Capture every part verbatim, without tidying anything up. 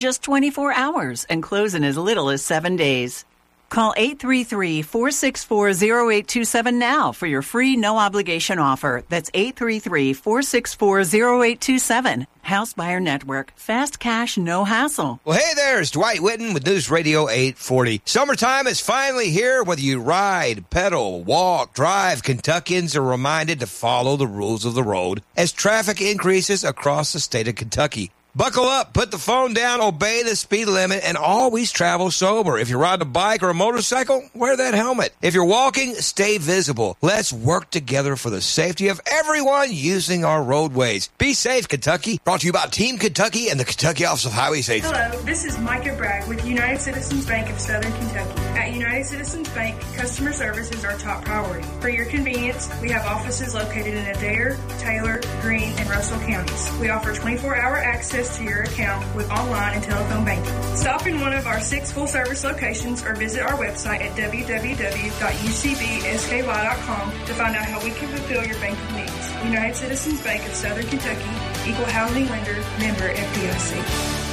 just twenty-four hours and close in as little as seven days. Call eight three three, four six four, zero eight two seven now for your free no-obligation offer. That's eight three three, four six four, zero eight two seven. House Buyer Network. Fast cash, no hassle. Well, hey there, it's Dwight Whitten with News Radio eight forty. Summertime is finally here. Whether you ride, pedal, walk, drive, Kentuckians are reminded to follow the rules of the road as traffic increases across the state of Kentucky. Buckle up, put the phone down, obey the speed limit, and always travel sober. If you're riding a bike or a motorcycle, wear that helmet. If you're walking, stay visible. Let's work together for the safety of everyone using our roadways. Be safe, Kentucky. Brought to you by Team Kentucky and the Kentucky Office of Highway Safety. Hello, this is Micah Bragg with United Citizens Bank of Southern Kentucky. At United Citizens Bank, customer service is our top priority. For your convenience, we have offices located in Adair, Taylor, Greene, and Russell counties. We offer twenty-four hour access to your account with online and telephone banking. Stop in one of our six full-service locations or visit our website at w w w dot u c b s k y dot com to find out how we can fulfill your banking needs. United Citizens Bank of Southern Kentucky, Equal Housing Lender, member F D I C.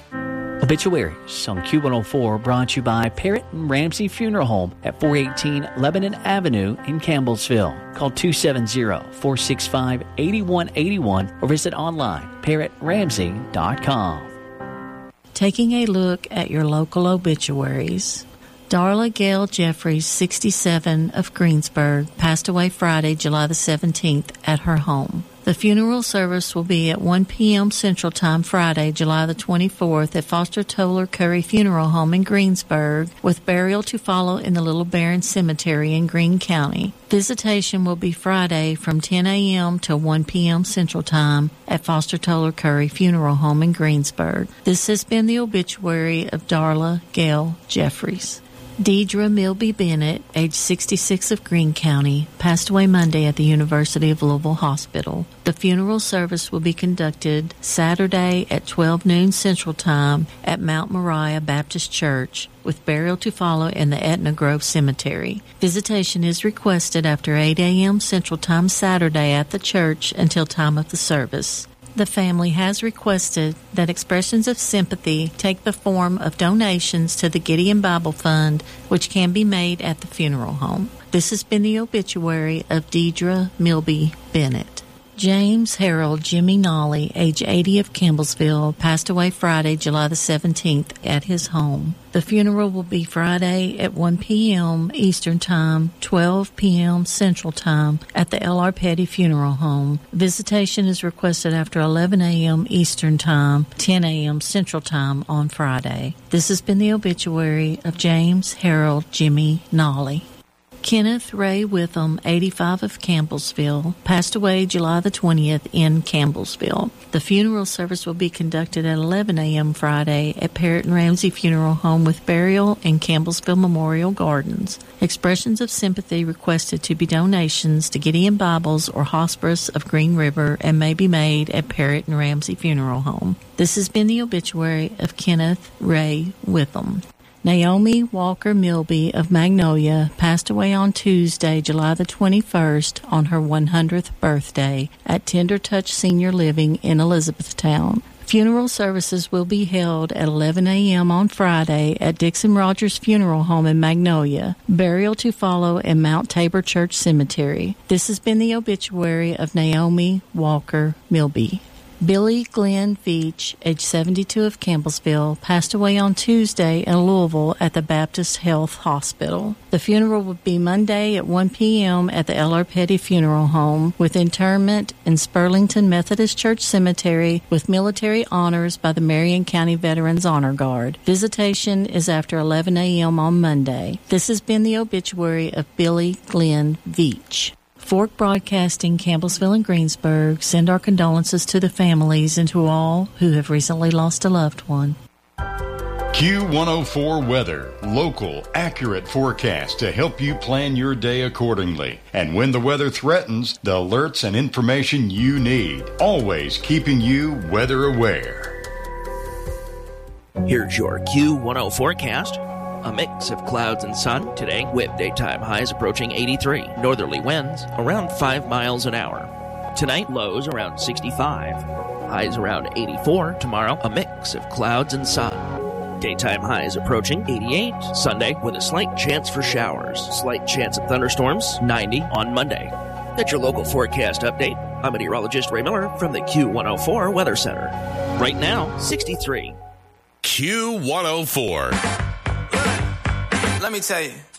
Obituaries on Q one oh four brought to you by Parrott and Ramsey Funeral Home at four eighteen Lebanon Avenue in Campbellsville. Call two seven zero, four six five, eight one eight one or visit online parrott ramsey dot com. Taking a look at your local obituaries. Darla Gail Jeffries, sixty-seven, of Greensburg, passed away Friday, July the seventeenth, at her home. The funeral service will be at one p.m. Central Time Friday, July the twenty-fourth at Foster Toller Curry Funeral Home in Greensburg, with burial to follow in the Little Barron Cemetery in Greene County. Visitation will be Friday from ten a.m. to one p.m. Central Time at Foster Toller Curry Funeral Home in Greensburg. This has been the obituary of Darla Gail Jeffries. Deidre Milby Bennett, age sixty-six, of Greene County, passed away Monday at the University of Louisville Hospital. The funeral service will be conducted Saturday at twelve noon Central Time at Mount Moriah Baptist Church, with burial to follow in the Etna Grove Cemetery. Visitation is requested after eight a.m. Central Time Saturday at the church until time of the service. The family has requested that expressions of sympathy take the form of donations to the Gideon Bible Fund, which can be made at the funeral home. This has been the obituary of Deidre Milby Bennett. James Harold Jimmy Nolly, age eighty, of Campbellsville, passed away Friday, July the seventeenth, at his home. The funeral will be Friday at one p.m. Eastern Time, twelve p.m. Central Time at the L R. Petty Funeral Home. Visitation is requested after eleven a.m. Eastern Time, ten a.m. Central Time on Friday. This has been the obituary of James Harold Jimmy Nolly. Kenneth Ray Witham, eighty-five, of Campbellsville, passed away July the twentieth in Campbellsville. The funeral service will be conducted at eleven a.m. Friday at Parrott and Ramsey Funeral Home, with burial in Campbellsville Memorial Gardens. Expressions of sympathy requested to be donations to Gideon Bibles or Hospice of Green River and may be made at Parrott and Ramsey Funeral Home. This has been the obituary of Kenneth Ray Witham. Naomi Walker Milby of Magnolia passed away on Tuesday, July the twenty-first, on her one hundredth birthday at Tender Touch Senior Living in Elizabethtown. Funeral services will be held at eleven a.m. on Friday at Dixon Rogers Funeral Home in Magnolia. Burial to follow in Mount Tabor Church Cemetery. This has been the obituary of Naomi Walker Milby. Billy Glenn Veach, age seventy-two, of Campbellsville, passed away on Tuesday in Louisville at the Baptist Health Hospital. The funeral will be Monday at one p.m. at the L R. Petty Funeral Home, with interment in Spurlington Methodist Church Cemetery with military honors by the Marion County Veterans Honor Guard. Visitation is after eleven a.m. on Monday. This has been the obituary of Billy Glenn Veach. Fork Broadcasting, Campbellsville and Greensburg send our condolences to the families and to all who have recently lost a loved one. Q one oh four Weather. Local, accurate forecast to help you plan your day accordingly. And when the weather threatens, the alerts and information you need. Always keeping you weather aware. Here's your Q one oh forecast. A mix of clouds and sun today, with daytime highs approaching eighty-three. Northerly winds around five miles an hour. Tonight, lows around sixty-five. Highs around eighty-four. Tomorrow, a mix of clouds and sun. Daytime highs approaching eighty-eight. Sunday, with a slight chance for showers. Slight chance of thunderstorms, ninety on Monday. That's your local forecast update. I'm meteorologist Ray Miller from the Q one oh four Weather Center. Right now, sixty-three. Q one oh four. Let me tell you.